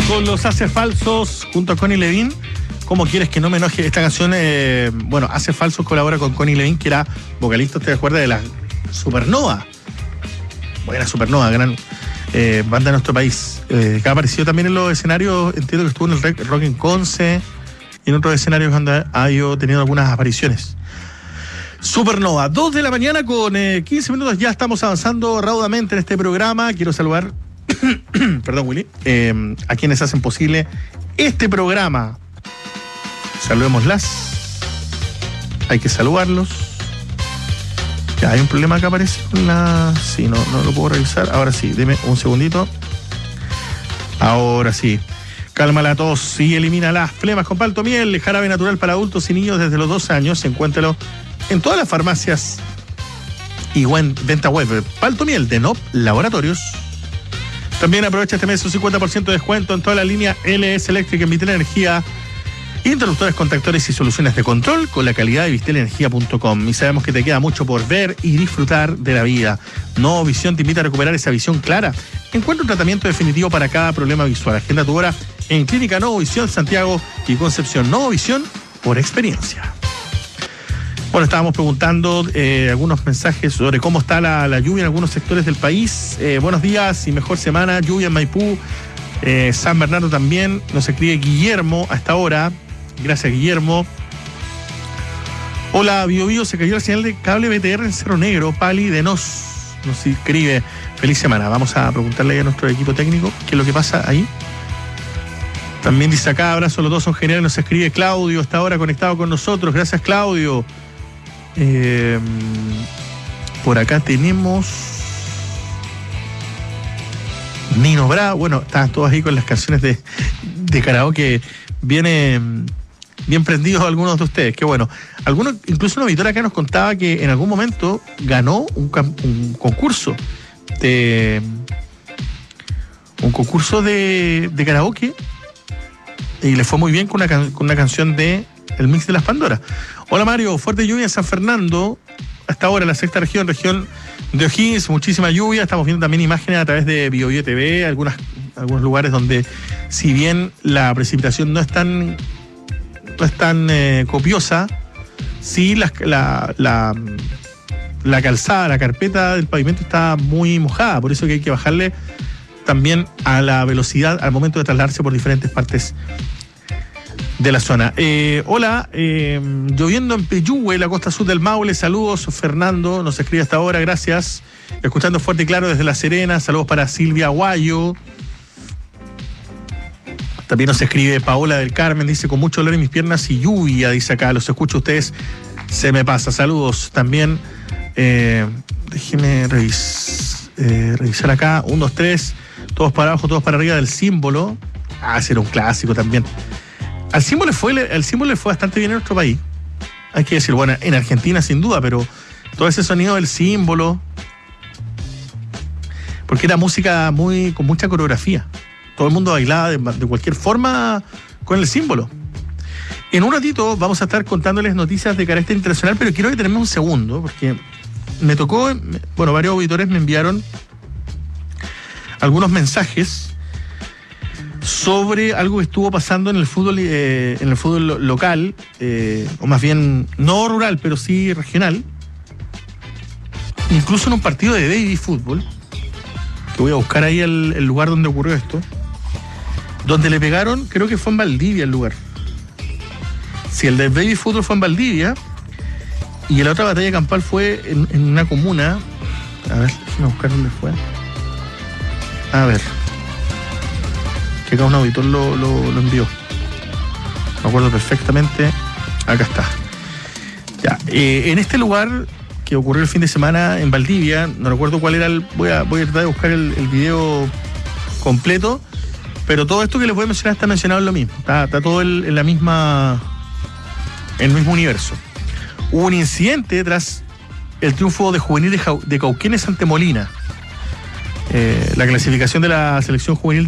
con los Hace Falsos junto a Connie Levine. ¿Cómo quieres que no me enoje? Esta canción, Hace Falsos colabora con Connie Levine, que era vocalista, ¿te acuerdas? De la Supernova. Buena Supernova, gran banda de nuestro país. Que ha aparecido también en los escenarios, entiendo que estuvo en el Rock en Conce y en otros escenarios donde ha ido teniendo algunas apariciones. Supernova, 2 de la mañana con 15 minutos, ya estamos avanzando raudamente en este programa. Quiero saludar, perdón Willy, a quienes hacen posible este programa. Saludémoslas. Hay que saludarlos. Ya, hay un problema que aparece con la... Sí, no lo puedo revisar. Ahora sí, deme un segundito. Ahora sí. Calma la tos y elimina las flemas con Paltomiel, jarabe natural para adultos y niños desde los 2 años. Encuéntralo en todas las farmacias y venta web. Paltomiel de NOP Laboratorios. También aprovecha este mes un 50% de descuento en toda la línea LS Electric en Vitel Energía. Interruptores, contactores y soluciones de control con la calidad de vistelenergia.com. Y sabemos que te queda mucho por ver y disfrutar de la vida. Nuevo Visión te invita a recuperar esa visión clara. Encuentra un tratamiento definitivo para cada problema visual. Agenda tu hora en Clínica Nuevo Visión Santiago y Concepción. Nuevo Visión por experiencia. Bueno, estábamos preguntando algunos mensajes sobre cómo está la lluvia en algunos sectores del país. Buenos días y mejor semana. Lluvia en Maipú, San Bernardo también. Nos escribe Guillermo a esta hora. Gracias, Guillermo. Hola, Bio, se cayó la señal de cable BTR en Cerro Negro. Pali de Nos escribe. Feliz semana. Vamos a preguntarle a nuestro equipo técnico qué es lo que pasa ahí. También dice acá, abrazo, los dos son geniales. Nos escribe Claudio, hasta ahora conectado con nosotros. Gracias, Claudio. Por acá tenemos Nino Bra. Bueno, estaban todos ahí con las canciones de karaoke. Bien prendidos algunos de ustedes, qué bueno. Algunos, incluso una auditora acá nos contaba que en algún momento ganó un concurso de karaoke y le fue muy bien con una canción de El Mix de las Pandoras. Hola Mario, fuerte lluvia en San Fernando, hasta ahora la sexta región de O'Higgins, muchísima lluvia. Estamos viendo también imágenes a través de Bio TV, algunos lugares donde, si bien la precipitación no es tan copiosa, sí la calzada, la carpeta del pavimento está muy mojada, por eso que hay que bajarle también a la velocidad al momento de trasladarse por diferentes partes de la zona. Hola, lloviendo en Peyúgue, la costa sur del Maule. Saludos, Fernando, nos escribe hasta ahora, gracias. Escuchando fuerte y claro desde La Serena. Saludos para Silvia Aguayo. También nos escribe Paola del Carmen, dice, con mucho dolor en mis piernas y lluvia, dice acá, los escucho a ustedes, se me pasa. Saludos también. Déjeme revisar acá. 1, 2, 3, todos para abajo, todos para arriba del símbolo. Ese era un clásico también. Al símbolo le fue bastante bien en nuestro país. Hay que decir, bueno, en Argentina sin duda, pero todo ese sonido del símbolo, porque era música con mucha coreografía. Todo el mundo bailaba de cualquier forma con el símbolo. En un ratito vamos a estar contándoles noticias de carácter internacional, pero quiero detenerme un segundo, porque me tocó, varios auditores me enviaron algunos mensajes sobre algo que estuvo pasando en el fútbol local, o más bien no rural, pero sí regional, incluso en un partido de baby fútbol, que voy a buscar ahí el lugar donde ocurrió esto, donde le pegaron, creo que fue en Valdivia el lugar. Si el de baby fútbol fue en Valdivia y la otra batalla campal fue en una comuna, a ver, déjame buscar dónde fue. A ver, que acá un auditor lo envió. Me acuerdo perfectamente. Acá está. Ya, en este lugar que ocurrió el fin de semana en Valdivia, no recuerdo cuál era voy a tratar de buscar el video completo, pero todo esto que les voy a mencionar está mencionado en lo mismo. Está todo en el mismo universo. Hubo un incidente tras el triunfo de juvenil de Cauquenes ante Molina. La clasificación de la selección juvenil